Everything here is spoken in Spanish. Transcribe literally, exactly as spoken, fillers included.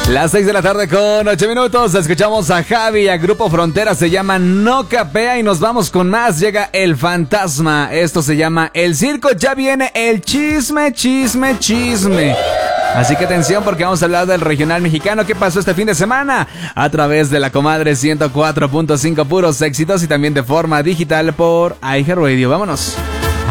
Las seis de la tarde con ocho minutos. Escuchamos a Javi y a Grupo Frontera. Se llama No Capea y nos vamos con más. Llega El Fantasma. Esto se llama El Circo. Ya viene el chisme, chisme, chisme. Así que atención porque vamos a hablar del regional mexicano. ¿Qué pasó este fin de semana? A través de la comadre ciento cuatro punto cinco puros éxitos y también de forma digital por iHeartRadio. Vámonos.